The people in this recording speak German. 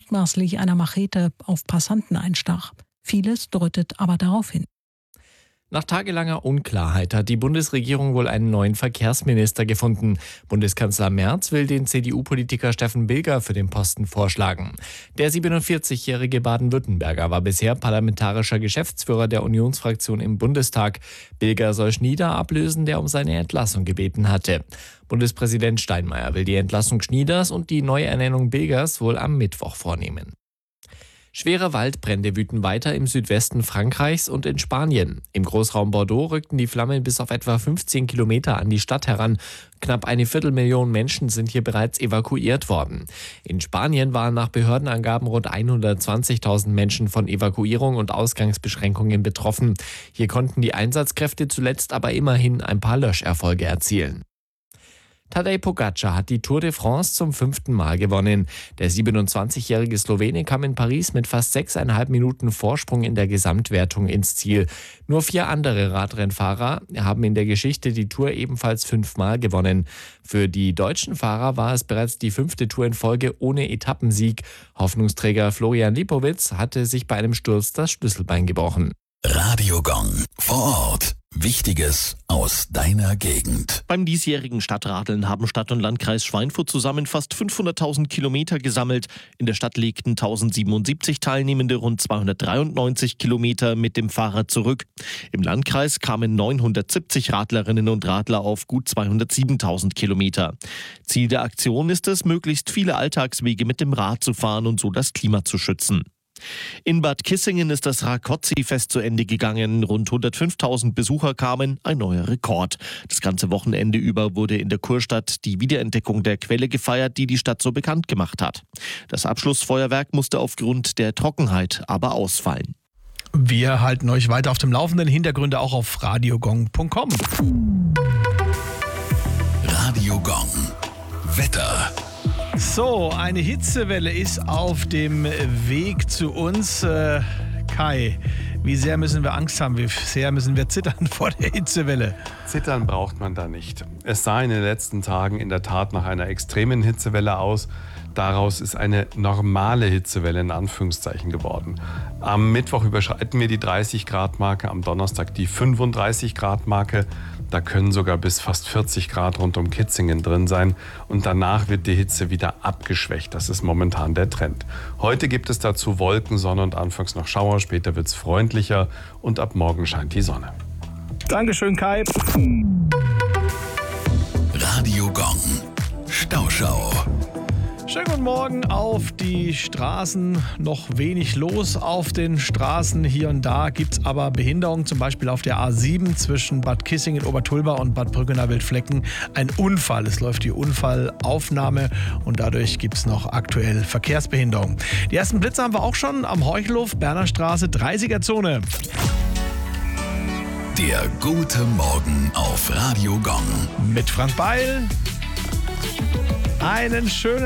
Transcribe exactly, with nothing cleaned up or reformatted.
mutmaßlich einer Machete auf Passanten einstach. Vieles deutet aber darauf hin. Nach tagelanger Unklarheit hat die Bundesregierung wohl einen neuen Verkehrsminister gefunden. Bundeskanzler Merz will den C D U-Politiker Steffen Bilger für den Posten vorschlagen. Der siebenundvierzigjährige Baden-Württemberger war bisher parlamentarischer Geschäftsführer der Unionsfraktion im Bundestag. Bilger soll Schnieder ablösen, der um seine Entlassung gebeten hatte. Bundespräsident Steinmeier will die Entlassung Schnieders und die Neuernennung Bilgers wohl am Mittwoch vornehmen. Schwere Waldbrände wüten weiter im Südwesten Frankreichs und in Spanien. Im Großraum Bordeaux rückten die Flammen bis auf etwa fünfzehn Kilometer an die Stadt heran. Knapp eine Viertelmillion Menschen sind hier bereits evakuiert worden. In Spanien waren nach Behördenangaben rund hundertzwanzigtausend Menschen von Evakuierung und Ausgangsbeschränkungen betroffen. Hier konnten die Einsatzkräfte zuletzt aber immerhin ein paar Löscherfolge erzielen. Tadej Pogačar hat die Tour de France zum fünften Mal gewonnen. Der siebenundzwanzigjährige Slowene kam in Paris mit fast sechseinhalb Minuten Vorsprung in der Gesamtwertung ins Ziel. Nur vier andere Radrennfahrer haben in der Geschichte die Tour ebenfalls fünfmal gewonnen. Für die deutschen Fahrer war es bereits die fünfte Tour in Folge ohne Etappensieg. Hoffnungsträger Florian Lipowitz hatte sich bei einem Sturz das Schlüsselbein gebrochen. Radio Gong vor Ort. Wichtiges aus deiner Gegend. Beim diesjährigen Stadtradeln haben Stadt und Landkreis Schweinfurt zusammen fast fünfhunderttausend Kilometer gesammelt. In der Stadt legten tausendsiebenundsiebzig Teilnehmende rund zweihundertdreiundneunzig Kilometer mit dem Fahrrad zurück. Im Landkreis kamen neunhundertsiebzig Radlerinnen und Radler auf gut zweihundertsiebentausend Kilometer. Ziel der Aktion ist es, möglichst viele Alltagswege mit dem Rad zu fahren und so das Klima zu schützen. In Bad Kissingen ist das Rákóczi-Fest zu Ende gegangen. Rund hundertfünftausend Besucher kamen, ein neuer Rekord. Das ganze Wochenende über wurde in der Kurstadt die Wiederentdeckung der Quelle gefeiert, die die Stadt so bekannt gemacht hat. Das Abschlussfeuerwerk musste aufgrund der Trockenheit aber ausfallen. Wir halten euch weiter auf dem Laufenden. Hintergründe auch auf radiogong punkt com. Radio Gong. Wetter. So, eine Hitzewelle ist auf dem Weg zu uns. Äh, Kai, wie sehr müssen wir Angst haben, wie sehr müssen wir zittern vor der Hitzewelle? Zittern braucht man da nicht. Es sah in den letzten Tagen in der Tat nach einer extremen Hitzewelle aus. Daraus ist eine normale Hitzewelle in Anführungszeichen geworden. Am Mittwoch überschreiten wir die dreißig Grad Marke, am Donnerstag die fünfunddreißig Grad Marke. Da können sogar bis fast vierzig Grad rund um Kitzingen drin sein. Und danach wird die Hitze wieder abgeschwächt. Das ist momentan der Trend. Heute gibt es dazu Wolken, Sonne und anfangs noch Schauer. Später wird es freundlicher und ab morgen scheint die Sonne. Dankeschön, Kai. Radio Gong. Stauschau. Schönen guten Morgen auf die Straßen. Noch wenig los auf den Straßen. Hier und da gibt es aber Behinderungen, zum Beispiel auf der A sieben zwischen Bad Kissingen, Obertulba und Bad Brückener-Wildflecken. Ein Unfall. Es läuft die Unfallaufnahme und dadurch gibt es noch aktuell Verkehrsbehinderung. Die ersten Blitze haben wir auch schon am Heuchelhof, Berner Straße, dreißiger Zone. Der gute Morgen auf Radio Gong. Mit Frank Beil. Einen schönen